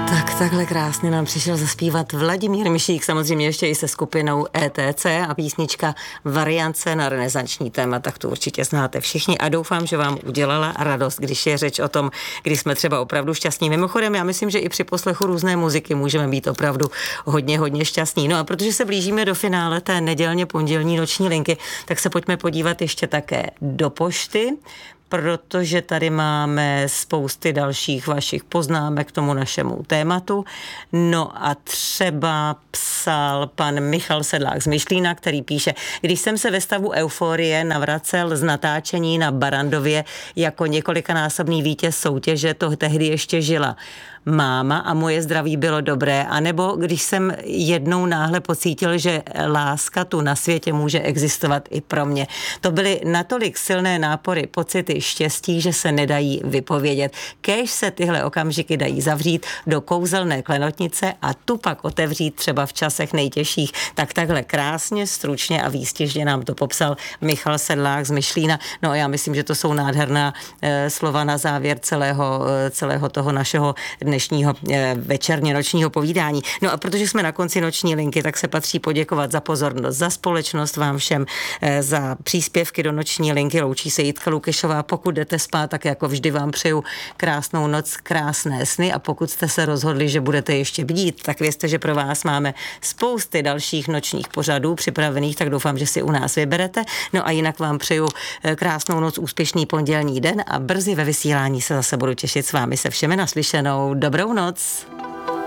Takhle krásně nám přišel zaspívat Vladimír Mišík, samozřejmě ještě i se skupinou ETC a písnička Variance na renesanční téma, tak to určitě znáte všichni a doufám, že vám udělala radost, když je řeč o tom, když jsme třeba opravdu šťastní. Mimochodem, já myslím, že i při poslechu různé muziky můžeme být opravdu hodně šťastní. No a protože se blížíme do finále té nedělně pondělní noční linky, tak se pojďme podívat ještě také do pošty, protože tady máme spousty dalších vašich poznámek k tomu našemu tématu. No a třeba psal pan Michal Sedlák z Myšlína, který píše: když jsem se ve stavu euforie navracel z natáčení na Barandově jako několikanásobný vítěz soutěže, to tehdy ještě žila máma a moje zdraví bylo dobré, anebo když jsem jednou náhle pocítil, že láska tu na světě může existovat i pro mě. To byly natolik silné nápory, pocity štěstí, že se nedají vypovědět. Kéž se tyhle okamžiky dají zavřít do kouzelné klenotnice a tu pak otevřít třeba v časech nejtěžších. Tak takhle krásně, stručně a výstižně nám to popsal Michal Sedlák z Myšlína. No a já myslím, že to jsou nádherná slova na závěr celého toho našeho dnešního večerně nočního povídání. No a protože jsme na konci noční linky, tak se patří poděkovat za pozornost, za společnost vám všem, za příspěvky do noční linky. Loučí se Jitka Lukešová. Pokud jdete spát, tak jako vždy vám přeju krásnou noc, krásné sny a pokud jste se rozhodli, že budete ještě bdít, tak vězte, že pro vás máme spousty dalších nočních pořadů připravených, tak doufám, že si u nás vyberete. No a jinak vám přeju krásnou noc, úspěšný pondělní den a brzy ve vysílání se zase budu těšit s vámi se všemi naslyšenou. Dobrou noc.